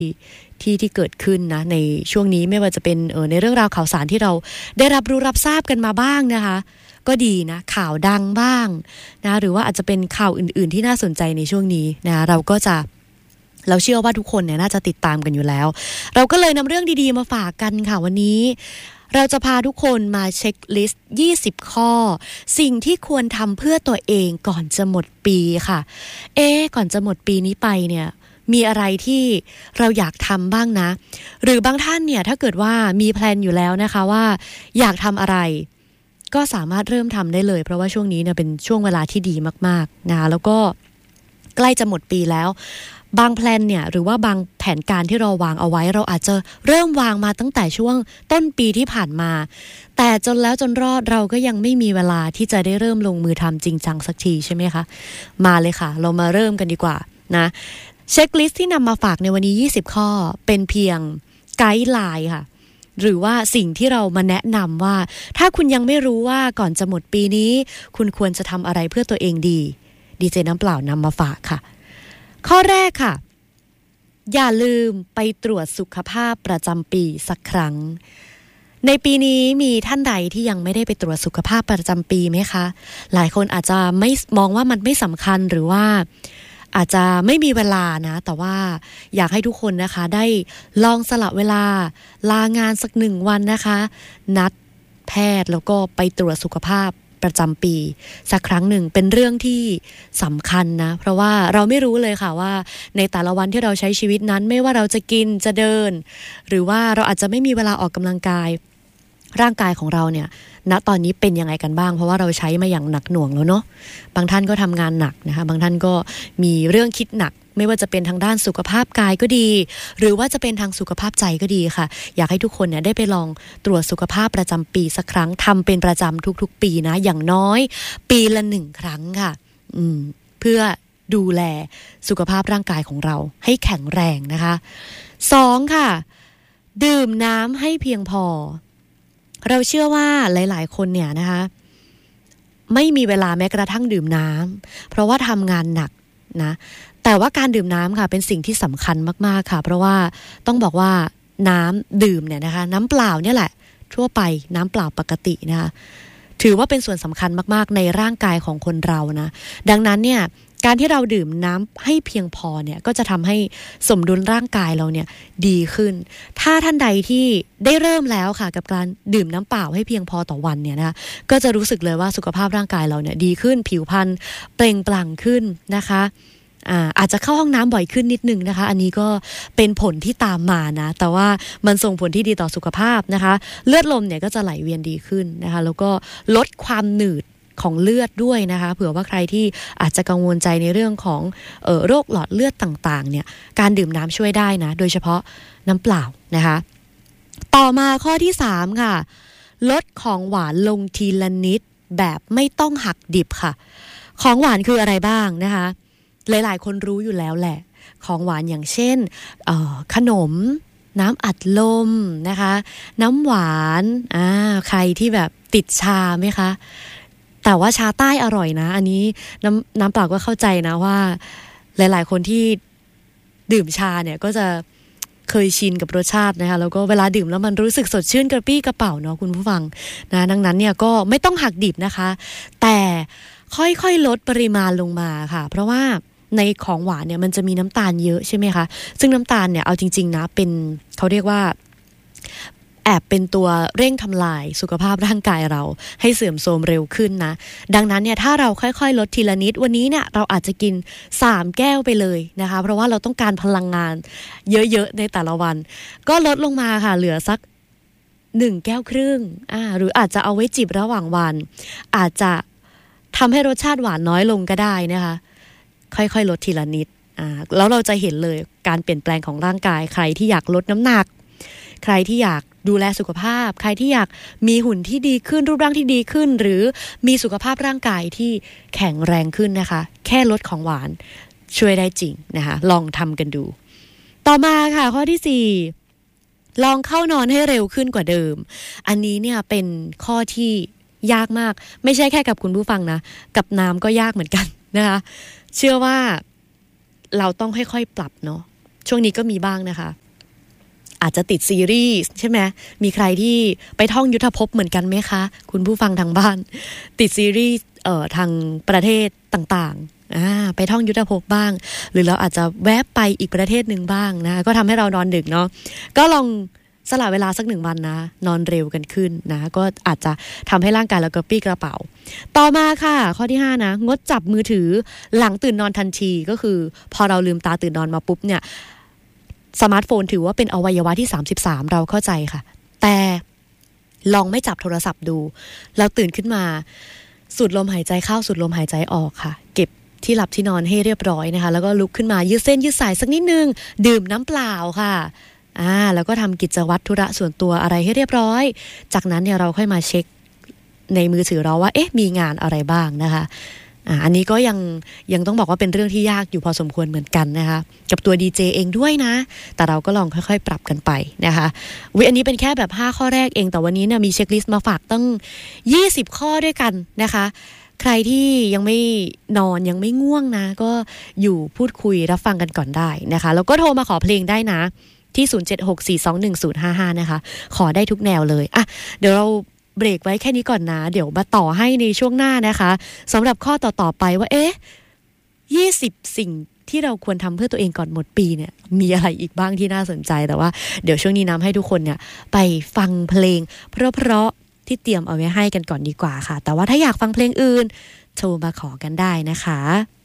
ที่เกิดขึ้นนะในช่วงนี้ไม่ว่าจะเป็นในเรื่องราวข่าวสารที่เราได้รับรู้รับทราบกันมาบ้างนะคะก็ดีนะข่าวดังบ้างนะหรือว่าอาจจะเป็นข่าวอื่นๆที่น่าสนใจในช่วงนี้นะเราเชื่อว่าทุกคนเนี่ยน่าจะติดตามกันอยู่แล้วเราก็เลยนำเรื่องดีๆมาฝากกันค่ะวันนี้เราจะพาทุกคนมาเช็คลิสต์20ข้อสิ่งที่ควรทำเพื่อตัวเองก่อนจะหมดปีค่ะก่อนจะหมดปีนี้ไปเนี่ยมีอะไรที่เราอยากทำบ้างนะหรือบางท่านเนี่ยถ้าเกิดว่ามีแพลนอยู่แล้วนะคะว่าอยากทำอะไรก็สามารถเริ่มทำได้เลยเพราะว่าช่วงนี้เนี่ยเป็นช่วงเวลาที่ดีมากๆนะคะแล้วก็ใกล้จะหมดปีแล้วบางแพลนเนี่ยหรือว่าบางแผนการที่เราวางเอาไว้เราอาจจะเริ่มวางมาตั้งแต่ช่วงต้นปีที่ผ่านมาแต่จนแล้วจนรอดเราก็ยังไม่มีเวลาที่จะได้เริ่มลงมือทำจริงจังสักทีใช่ไหมคะมาเลยค่ะเรามาเริ่มกันดีกว่านะเช็คลิสต์ที่นำมาฝากในวันนี้20ข้อเป็นเพียงไกด์ไลน์ค่ะหรือว่าสิ่งที่เรามาแนะนำว่าถ้าคุณยังไม่รู้ว่าก่อนจะหมดปีนี้คุณควรจะทำอะไรเพื่อตัวเองดีเจน้ำเปล่านำมาฝากค่ะข้อแรกค่ะอย่าลืมไปตรวจสุขภาพประจำปีสักครั้งในปีนี้มีท่านใดที่ยังไม่ได้ไปตรวจสุขภาพประจำปีไหมคะหลายคนอาจจะไม่มองว่ามันไม่สำคัญหรือว่าอาจจะไม่มีเวลานะแต่ว่าอยากให้ทุกคนนะคะได้ลองสละเวลาลางานสัก1 วันนะคะนัดแพทย์แล้วก็ไปตรวจสุขภาพประจำปีสักครั้งหนึ่งเป็นเรื่องที่สำคัญนะเพราะว่าเราไม่รู้เลยค่ะว่าในแต่ละวันที่เราใช้ชีวิตนั้นไม่ว่าเราจะกินจะเดินหรือว่าเราอาจจะไม่มีเวลาออกกำลังกายร่างกายของเราเนี่ยณตอนนี้เป็นยังไงกันบ้างเพราะว่าเราใช้มาอย่างหนักหน่วงแล้วเนาะบางท่านก็ทำงานหนักนะคะบางท่านก็มีเรื่องคิดหนักไม่ว่าจะเป็นทางด้านสุขภาพกายก็ดีหรือว่าจะเป็นทางสุขภาพใจก็ดีค่ะอยากให้ทุกคนเนี่ยได้ไปลองตรวจสุขภาพประจำปีสักครั้งทำเป็นประจำทุกๆปีนะอย่างน้อยปีละ1 ครั้งค่ะเพื่อดูแลสุขภาพร่างกายของเราให้แข็งแรงนะคะ2ค่ะดื่มน้ำให้เพียงพอเราเชื่อว่าหลายๆคนเนี่ยนะคะไม่มีเวลาแม้กระทั่งดื่มน้ำเพราะว่าทำงานหนักนะแต่ว่าการดื่มน้ำค่ะเป็นสิ่งที่สำคัญมากๆค่ะเพราะว่าต้องบอกว่าน้ำดื่มเนี่ยนะคะน้ำเปล่าเนี่ยแหละทั่วไปน้ำเปล่าปกตินะคะถือว่าเป็นส่วนสำคัญมากๆในร่างกายของคนเรานะดังนั้นเนี่ยการที่เราดื่มน้ำให้เพียงพอเนี่ยก็จะทำให้สมดุลร่างกายเราเนี่ยดีขึ้นถ้าท่านใดที่ได้เริ่มแล้วค่ะกับการดื่มน้ำเปล่าให้เพียงพอต่อวันเนี่ยนะคะก็จะรู้สึกเลยว่าสุขภาพร่างกายเราเนี่ยดีขึ้นผิวพรรณเปล่งปลั่งขึ้นนะคะอาจจะเข้าห้องน้ำบ่อยขึ้นนิดนึงนะคะอันนี้ก็เป็นผลที่ตามมานะแต่ว่ามันส่งผลที่ดีต่อสุขภาพนะคะเลือดลมเนี่ยก็จะไหลเวียนดีขึ้นนะคะแล้วก็ลดความหนืดของเลือดด้วยนะคะเผื่อว่าใครที่อาจจะกังวลใจในเรื่องของโรคหลอดเลือดต่างๆเนี่ยการดื่มน้ำช่วยได้นะโดยเฉพาะน้ำเปล่านะคะต่อมาข้อที่3ค่ะลดของหวานลงทีละนิดแบบไม่ต้องหักดิบค่ะของหวานคืออะไรบ้างนะคะหลายๆคนรู้อยู่แล้วแหละของหวานอย่างเช่นขนมน้ำอัดลมนะคะน้ำหวานใครที่แบบติดชาไหมคะแต่ว่าชาใต้อร่อยนะอันนี้น้ำเปล่าก็เข้าใจนะว่าหลายๆคนที่ดื่มชาเนี่ยก็จะเคยชินกับรสชาตินะคะแล้วก็เวลาดื่มแล้วมันรู้สึกสดชื่นกระปรี้กระเป๋าเนาะคุณผู้ฟังนะดังนั้นเนี่ยก็ไม่ต้องหักดิบนะคะแต่ค่อยๆลดปริมาณลงมาค่ะเพราะว่าในของหวานเนี่ยมันจะมีน้ำตาลเยอะใช่ไหมคะซึ่งน้ำตาลเนี่ยเอาจริงๆนะเป็นเขาเรียกว่าแอบเป็นตัวเร่งทำลายสุขภาพร่างกายเราให้เสื่อมโทรมเร็วขึ้นนะดังนั้นเนี่ยถ้าเราค่อยๆลดทีละนิดวันนี้เนี่ยเราอาจจะกิน3 แก้วไปเลยนะคะเพราะว่าเราต้องการพลังงานเยอะๆในแต่ละวันก็ลดลงมาค่ะเหลือสัก1 แก้วครึ่งหรืออาจจะเอาไว้จิบระหว่างวันอาจจะทำให้รสชาติหวานน้อยลงก็ได้นะคะค่อยๆลดทีละนิดแล้วเราจะเห็นเลยการเปลี่ยนแปลงของร่างกายใครที่อยากลดน้ำหนักใครที่อยากดูแลสุขภาพใครที่อยากมีหุ่นที่ดีขึ้นรูปร่างที่ดีขึ้นหรือมีสุขภาพร่างกายที่แข็งแรงขึ้นนะคะแค่ลดของหวานช่วยได้จริงนะคะลองทำกันดูต่อมาค่ะข้อที่4ลองเข้านอนให้เร็วขึ้นกว่าเดิมอันนี้เนี่ยเป็นข้อที่ยากมากไม่ใช่แค่กับคุณผู้ฟังนะกับน้ำก็ยากเหมือนกันนะคะเชื่อว่าเราต้องค่อยๆปรับเนาะช่วงนี้ก็มีบ้างนะคะอาจจะติดซีรีส์ใช่ไหมมีใครที่ไปท่องยุทธภพเหมือนกันไหมคะคุณผู้ฟังทางบ้านติดซีรีส์ทางประเทศต่างๆไปท่องยุทธภพบ้างหรือเราอาจจะแวบไปอีกประเทศหนึ่งบ้างนะก็ทำให้เรานอนดึกเนาะก็ลองสละเวลาสัก1 วันนะนอนเร็วกันขึ้นนะก็อาจจะทำให้ร่างกายเรากระปรี้กระเป๋าต่อมาค่ะข้อที่5นะงดจับมือถือหลังตื่นนอนทันทีก็คือพอเราลืมตาตื่นนอนมาปุ๊บเนี่ยสมาร์ทโฟนถือว่าเป็นอวัยวะที่33เราเข้าใจค่ะแต่ลองไม่จับโทรศัพท์ดูแล้วตื่นขึ้นมาสูดลมหายใจเข้าสูดลมหายใจออกค่ะเก็บที่หลับที่นอนให้เรียบร้อยนะคะแล้วก็ลุกขึ้นมายืดเส้นยืดสายสักนิดนึงดื่มน้ำเปล่าค่ะแล้วก็ทำกิจวัตรธุระส่วนตัวอะไรให้เรียบร้อยจากนั้นเนี่ยเราค่อยมาเช็คในมือถือเราว่ามีงานอะไรบ้างนะคะอันนี้ก็ยังต้องบอกว่าเป็นเรื่องที่ยากอยู่พอสมควรเหมือนกันนะคะกับตัวดีเจเองด้วยนะแต่เราก็ลองค่อยๆปรับกันไปนะคะอันนี้เป็นแค่แบบ5ข้อแรกเองแต่วันนี้เนี่ยมีเช็คลิสต์มาฝากตั้ง20ข้อด้วยกันนะคะใครที่ยังไม่นอนยังไม่ง่วงนะก็อยู่พูดคุยรับฟังกันก่อนได้นะคะแล้วก็โทรมาขอเพลงได้นะที่0764210055นะคะขอได้ทุกแนวเลยเดี๋ยวเราเบรกไว้แค่นี้ก่อนนะเดี๋ยวมาต่อให้ในช่วงหน้านะคะสำหรับข้อต่อๆไปว่า20สิ่งที่เราควรทำเพื่อตัวเองก่อนหมดปีเนี่ยมีอะไรอีกบ้างที่น่าสนใจแต่ว่าเดี๋ยวช่วงนี้น้ำให้ทุกคนเนี่ยไปฟังเพลงเพราะๆที่เตรียมเอาไว้ให้กันก่อนดีกว่าค่ะแต่ว่าถ้าอยากฟังเพลงอื่นโทรมาขอกันได้นะคะ